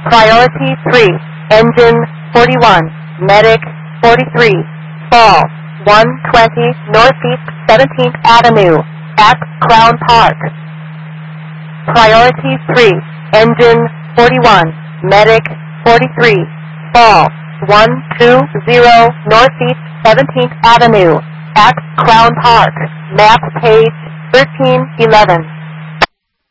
Priority 3, Engine 41, Medic 43, Fall 120 Northeast 17th Avenue at Crown Park. Priority 3, Engine 41, Medic 43, Fall 120 Northeast 17th Avenue at Crown Park. Map page 1311.